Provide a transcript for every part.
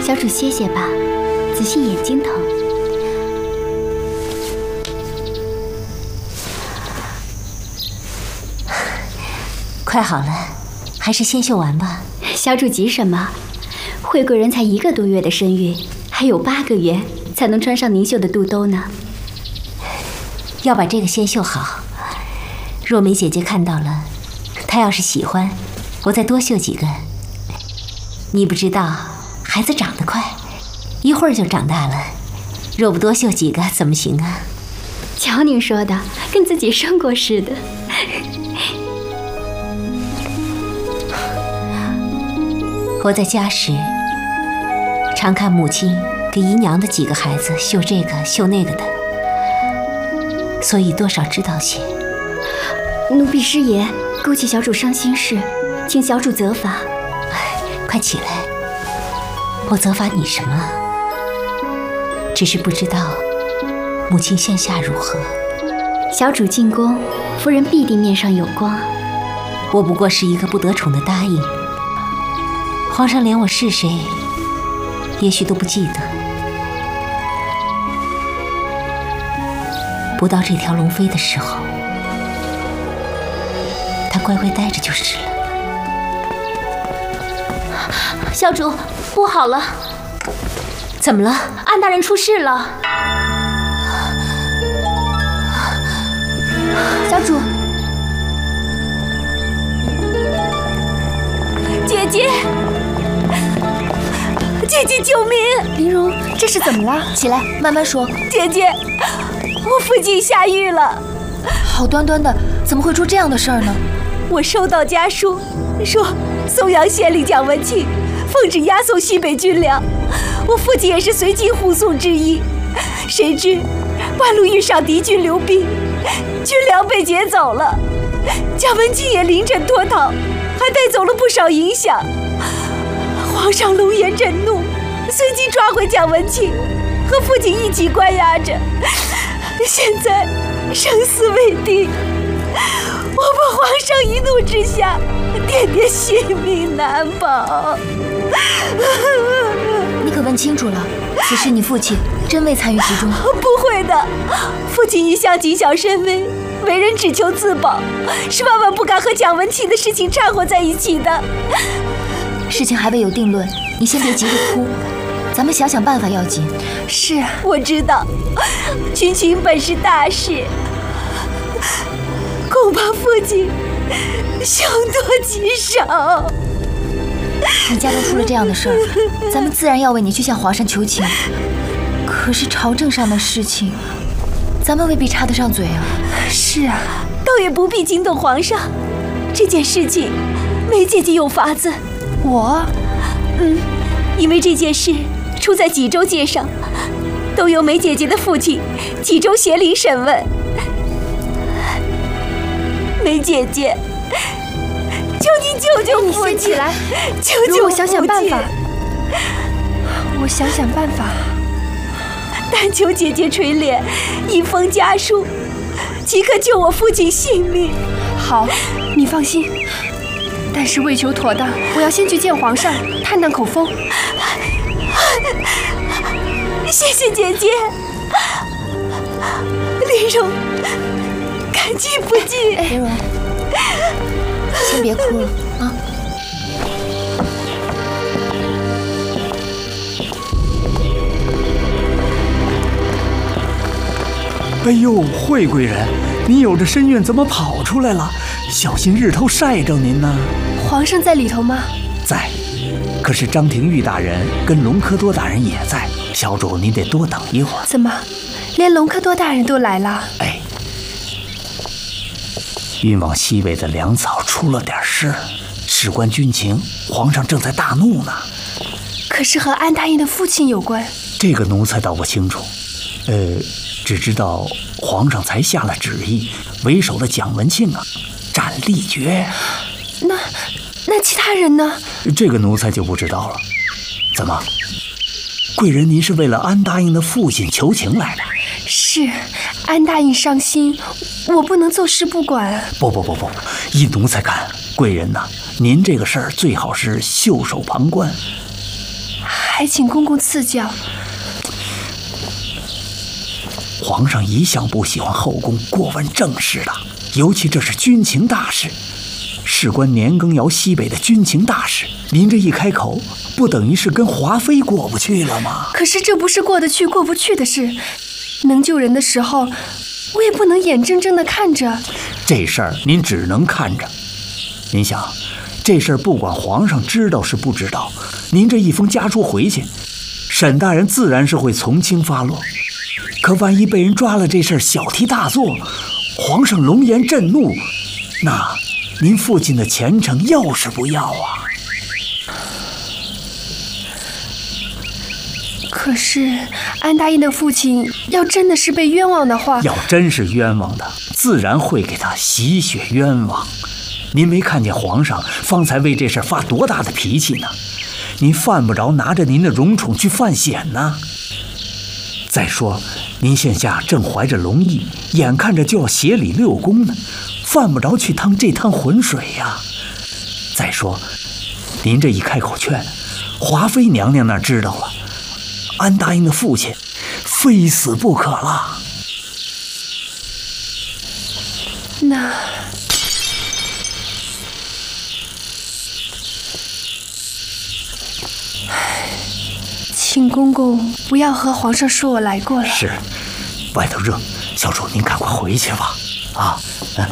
小主歇歇吧，仔细眼睛疼。 快好了，还是先绣完吧。 小主急什么？惠贵人才1个多月的身孕，还有8个月才能穿上您绣的肚兜呢。 要把这个先绣好，若梅姐姐看到了，她要是喜欢，我再多绣几个。你不知道，孩子长得快，一会儿就长大了，若不多绣几个怎么行啊？ 瞧您说的，跟自己生过似的。 我在家时，常看母亲给姨娘的几个孩子绣这个绣那个的，所以多少知道些。 奴婢师爷勾起小主伤心事，请小主责罚。 快起来，我责罚你什么？只是不知道母亲现下如何。 小主进宫，夫人必定面上有光。 我不过是一个不得宠的答应，皇上连我是谁，也许都不记得。不到这条龙飞的时候，他乖乖待着就是了。 小主，不好了！ 怎么了？ 安大人出事了！小主， 姐姐，姐姐救命！ 玲珑，这是怎么了？起来，慢慢说。 姐姐，我父亲下狱了。 好端端的，怎么会出这样的事儿呢？ 我收到家书，说松阳县令蒋文庆奉旨押送西北军粮，我父亲也是随即护送之一。谁知半路遇上敌军溜兵，军粮被劫走了，蒋文庆也临阵脱逃，还带走了不少银饷。皇上龙颜震怒，随即抓回蒋文庆，和父亲一起关押着，现在生死未定。我怕皇上一怒之下，点点性命难保。 你可问清楚了，此事你父亲真未参与其中？ 不会的，父亲一向谨小慎微，为人只求自保，是万万不敢和蒋文庆的事情掺和在一起的。 事情还未有定论，你先别急着哭，咱们想想办法要紧。 是啊，我知道，群群本是大事，恐怕父亲凶多吉少。 你家中出了这样的事儿，咱们自然要为你去向皇上求情。可是朝政上的事情，咱们未必插得上嘴啊。 是啊，倒也不必惊动皇上。这件事情，梅姐姐有法子。 我？ 因为这件事出在济州界上，都由梅姐姐的父亲济州协理审问。梅姐姐，求你救救父亲！ 你先起来， 救救父亲！ 我想想办法。我想想办法。 但求姐姐垂怜，一封家书，即可救我父亲性命。 好，你放心。但是为求妥当，我要先去见皇上，探探口风。 谢谢姐姐，玲珑，感激不尽。 玲珑，先别哭了啊！ 哎呦，惠贵人，你有着身孕怎么跑出来了？小心日头晒着您呢。 皇上在里头吗？ 在，可是张廷玉大人跟隆科多大人也在，小主您得多等一会儿。 怎么，连隆科多大人都来了？ 哎，运往西北的粮草出了点事，事关军情，皇上正在大怒呢。 可是和安大爷的父亲有关。 这个奴才倒不清楚，只知道皇上才下了旨意，为首的蒋文庆啊，斩立决。 那其他人呢？ 这个奴才就不知道了。怎么，贵人您是为了安答应的父亲求情来的？ 是，安答应伤心，我不能坐视不管。 不，依奴才看，贵人呐，您这个事儿最好是袖手旁观。 还还请公公赐教。 皇上一向不喜欢后宫过问政事的，尤其这是军情大事，事关年羹尧西北的军情大事。您这一开口，不等于是跟华妃过不去了吗？ 可是这不是过得去过不去的事，能救人的时候，我也不能眼睁睁地看着。 这事儿您只能看着。您想，这事儿不管皇上知道是不知道，您这一封家书回去，沈大人自然是会从轻发落。可万一被人抓了这事儿小题大做，皇上龙颜震怒，那您父亲的前程要是不要啊？ 可是安大印的父亲要真的是被冤枉的话， 要真是冤枉的，自然会给他洗雪冤枉。您没看见皇上方才为这事发多大的脾气呢？您犯不着拿着您的荣宠去犯险呢。再说，您现下正怀着龙意，眼看着就要协理六宫呢，犯不着去趟这趟浑水呀。再说，您这一开口劝，华妃娘娘那儿知道了，安大英的父亲非死不可了。 那请公公不要和皇上说我来过了。 是，外头热，小主您赶快回去吧。啊，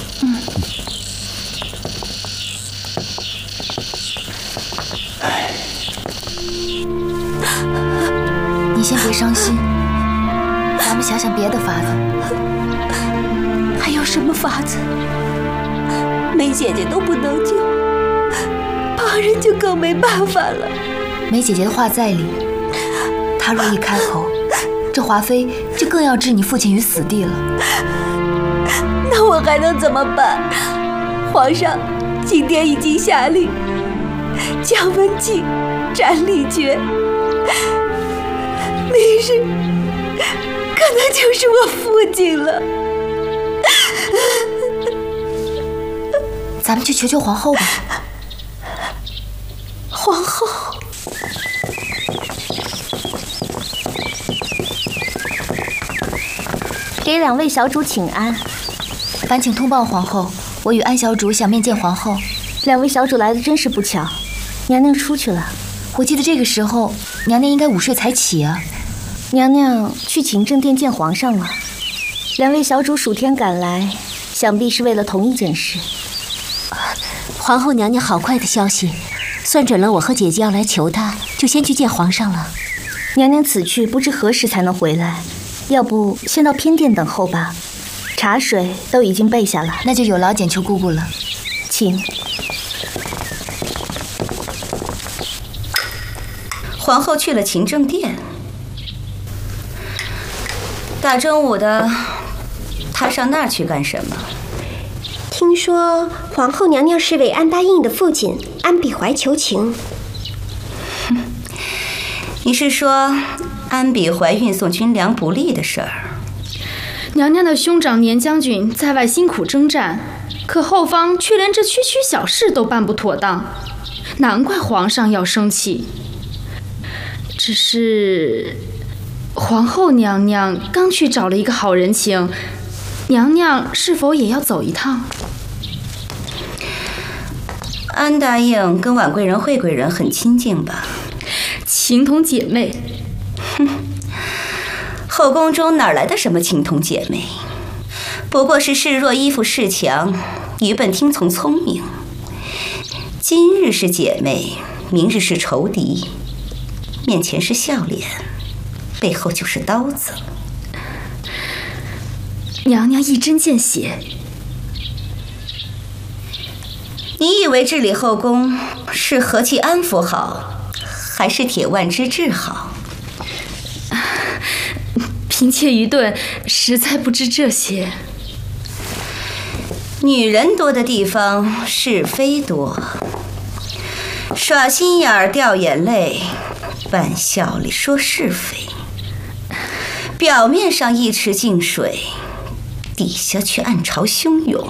你先别伤心，咱们想想别的法子。 还有什么法子？梅姐姐都不能救，旁人就更没办法了。 梅姐姐的话在理，她若一开口，这华妃就更要置你父亲于死地了。 那我还能怎么办？皇上今天已经下令，蒋文庆、斩立决，明日可能就是我父亲了。 咱们去求求皇后吧。 皇后， 给两位小主请安。 烦请通报皇后，我与安小主想面见皇后。 两位小主来的真是不巧，娘娘出去了。 我记得这个时候，娘娘应该午睡才起啊。 娘娘去勤政殿见皇上了。两位小主数天赶来，想必是为了同一件事。 皇后娘娘好快的消息，算准了我和姐姐要来求她，就先去见皇上了。 娘娘此去不知何时才能回来，要不先到偏殿等候吧。茶水都已经备下了。 那就有劳简秋姑姑了， 请。 皇后去了勤政殿，大中午的，她上那儿去干什么？ 听说皇后娘娘是为安大印的父亲安比怀求情。 你是说安比怀运送军粮不利的事儿？ 娘娘的兄长年将军在外辛苦征战，可后方却连这区区小事都办不妥当，难怪皇上要生气。只是皇后娘娘刚去找了一个好人情，娘娘是否也要走一趟？ 安大应跟婉贵人、惠贵人很亲近吧？ 情同姐妹。 哼，后宫中哪来的什么情同姐妹？不过是示弱依附势强，愚笨听从聪明。今日是姐妹，明日是仇敌，面前是笑脸，背后就是刀子。 娘娘一针见血。 你以为治理后宫是和气安抚好，还是铁腕之治好？ 嫔妾愚钝，实在不知这些。 女人多的地方是非多，耍心眼儿掉眼泪，扮笑里说是非，表面上一池静水，底下却暗潮汹涌。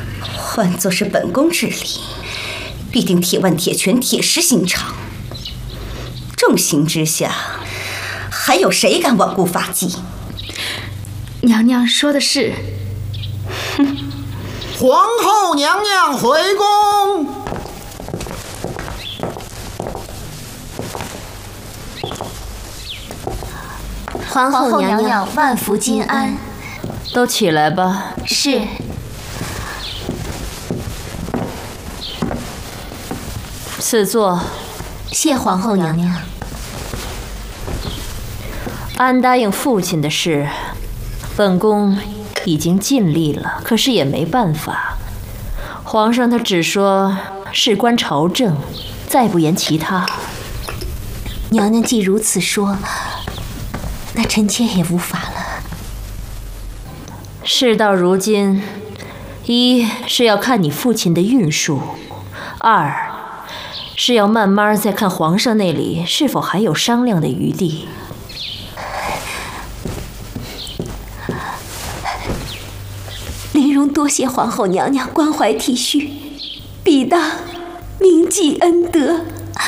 换作是本宫治理，必定铁腕铁拳铁石心肠。 重刑之下，还有谁敢罔顾法纪？ 娘娘说的是。 皇后娘娘回宫。 皇后娘娘万福金安。 都起来吧。 是。 赐座。 谢皇后娘娘。 安答应父亲的事，本宫已经尽力了，可是也没办法。皇上他只说事关朝政，再不言其他。 娘娘既如此说，那臣妾也无法了。 事到如今，一是要看你父亲的运数，二是要慢慢再看皇上那里是否还有商量的余地。 玲珑多谢皇后娘娘关怀体恤，必当铭记恩德。